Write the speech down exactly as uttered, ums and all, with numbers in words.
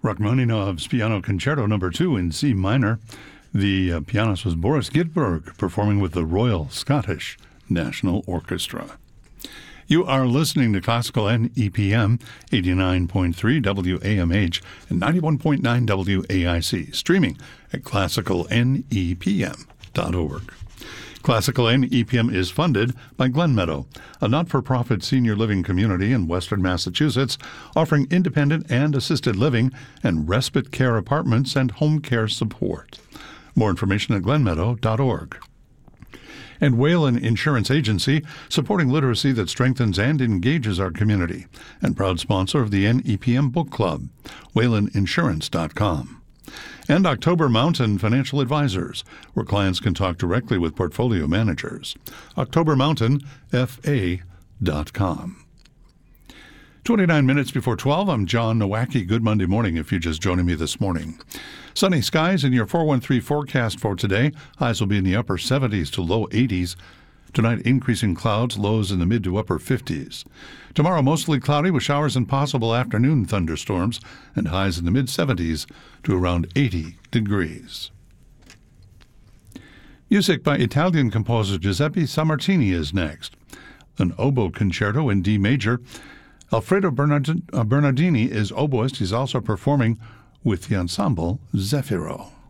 Rachmaninoff's Piano Concerto Number Two in C minor. The uh, pianist was Boris Gidberg, performing with the Royal Scottish National Orchestra. You are listening to Classical N E P M, eighty-nine point three W A M H and ninety-one point nine W A I C, streaming at classical N E P M dot org. Classical N E P M is funded by Glen Meadow, a not-for-profit senior living community in western Massachusetts offering independent and assisted living and respite care apartments and home care support. More information at glen meadow dot org. And Whalen Insurance Agency, supporting literacy that strengthens and engages our community, and proud sponsor of the N E P M Book Club, whalen insurance dot com. And October Mountain Financial Advisors, where clients can talk directly with portfolio managers. october mountain f a dot com. twenty-nine minutes before twelve, I'm John Nowacki. Good Monday morning if you're just joining me this morning. Sunny skies in your four one three forecast for today. Highs will be in the upper seventies to low eighties. Tonight, increasing clouds, lows in the mid to upper fifties. Tomorrow, mostly cloudy with showers and possible afternoon thunderstorms, and highs in the mid seventies to around eighty degrees. Music by Italian composer Giuseppe Sammartini is next. An oboe concerto in D major. Alfredo Bernard- uh, Bernardini is oboist. He's also performing with the ensemble Zefiro.